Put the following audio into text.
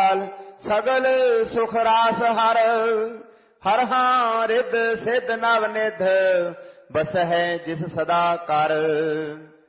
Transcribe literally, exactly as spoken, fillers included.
दयाल सगल सुख रास हर। हर हां रिद सिद्ध नव निध बस है जिस सदा कर।